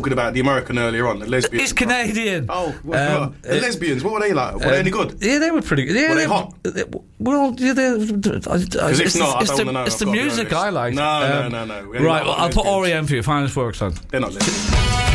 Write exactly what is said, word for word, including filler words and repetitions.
talking about the American earlier on, the lesbians. It's Canadian. Oh, what, Um, what? The lesbians, what were they like? Were they any good? Yeah, they were pretty good. Yeah, Were they they hot? They, well, yeah, they. Because if not, I it's don't the, wanna know. it's I've the got to be music honest. I like. No, no, no, no. We ain't Right, got well, I'll put lesbians. R E M for you. Finest works on. They're not lesbians.